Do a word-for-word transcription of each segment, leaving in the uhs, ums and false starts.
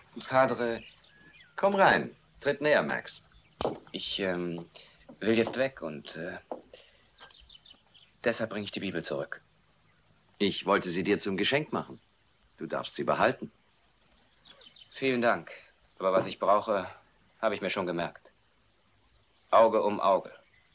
Padre, Komm rein. Tritt näher, Max. ich ähm, will jetzt weg und äh, deshalb bringe ich die Bibel zurück. Ich wollte sie dir zum Geschenk machen. Du darfst sie behalten. Vielen Dank. Aber was ich brauche, habe ich mir schon gemerkt. Auge um Auge.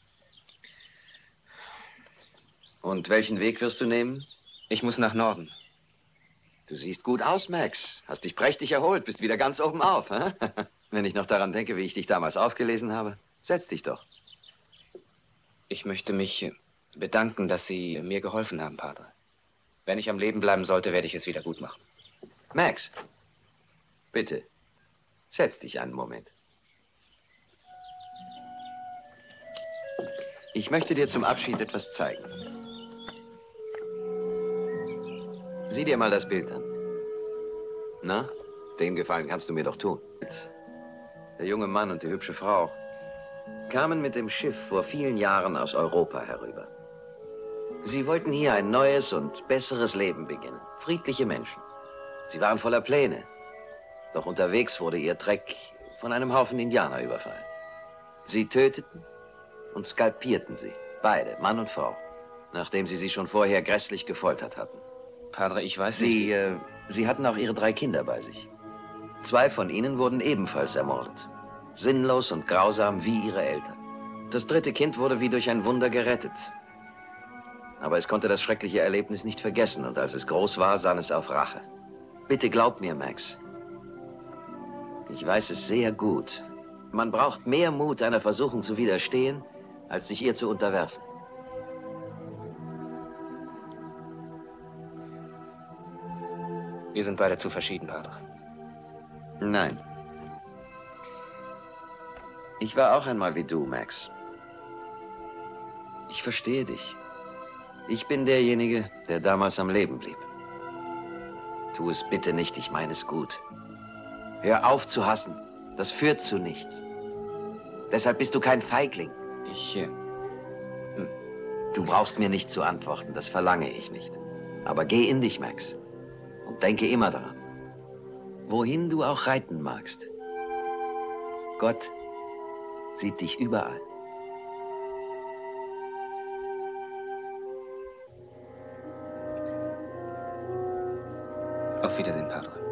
Und welchen Weg wirst du nehmen? Ich muss nach Norden. Du siehst gut aus, Max. Hast dich prächtig erholt, bist wieder ganz oben auf. Hä? Wenn ich noch daran denke, wie ich dich damals aufgelesen habe. Setz dich doch. Ich möchte mich bedanken, dass Sie mir geholfen haben, Padre. Wenn ich am Leben bleiben sollte, werde ich es wieder gut machen. Max, bitte, setz dich einen Moment. Ich möchte dir zum Abschied etwas zeigen. Sieh dir mal das Bild an. Na, den Gefallen kannst du mir doch tun. Der junge Mann und die hübsche Frau kamen mit dem Schiff vor vielen Jahren aus Europa herüber. Sie wollten hier ein neues und besseres Leben beginnen. Friedliche Menschen. Sie waren voller Pläne. Doch unterwegs wurde ihr Treck von einem Haufen Indianer überfallen. Sie töteten und skalpierten sie. Beide, Mann und Frau. Nachdem sie sie schon vorher grässlich gefoltert hatten. Padre, ich weiß nicht... Sie, äh, sie hatten auch ihre drei Kinder bei sich. Zwei von ihnen wurden ebenfalls ermordet. Sinnlos und grausam wie ihre Eltern. Das dritte Kind wurde wie durch ein Wunder gerettet. Aber es konnte das schreckliche Erlebnis nicht vergessen und als es groß war, sann es auf Rache. Bitte glaub mir, Max. Ich weiß es sehr gut. Man braucht mehr Mut, einer Versuchung zu widerstehen, als sich ihr zu unterwerfen. Wir sind beide zu verschieden, Padre. Nein. Ich war auch einmal wie du, Max. Ich verstehe dich. Ich bin derjenige, der damals am Leben blieb. Tu es bitte nicht, ich meine es gut. Hör auf zu hassen. Das führt zu nichts. Deshalb bist du kein Feigling. Ich... Äh, hm. Du brauchst mir nicht zu antworten, das verlange ich nicht. Aber geh in dich, Max. Und denke immer daran. Wohin du auch reiten magst. Gott sieht dich überall. Auf Wiedersehen, Padre.